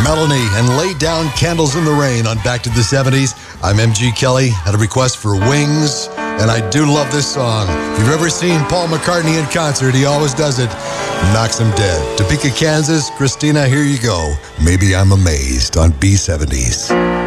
Melanie and Lay Down Candles in the Rain on Back to the 70s. I'm MG Kelly. Had a request for Wings, and I do love this song. If you've ever seen Paul McCartney in concert, he always does it. Knocks him dead. Topeka, Kansas. Christina, here you go. Maybe I'm Amazed on B70s.